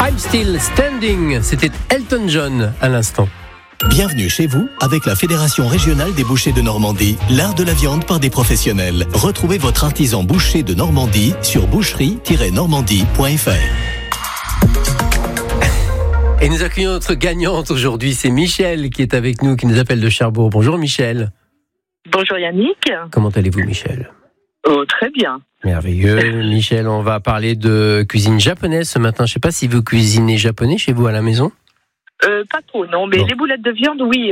I'm Still Standing. C'était Elton John à l'instant. Bienvenue chez vous avec la Fédération régionale des bouchers de Normandie, l'art de la viande par des professionnels. Retrouvez votre artisan boucher de Normandie sur boucherie-normandie.fr. Et nous accueillons notre gagnante aujourd'hui, c'est Michel qui est avec nous, qui nous appelle de Cherbourg. Bonjour Michel. Bonjour Yannick. Comment allez-vous Michel ? Oh, très bien. Merveilleux. Michel, on va parler de cuisine japonaise ce matin. Je ne sais pas si vous cuisinez japonais chez vous à la maison ? Pas trop, non, mais Bon. les boulettes de viande, oui.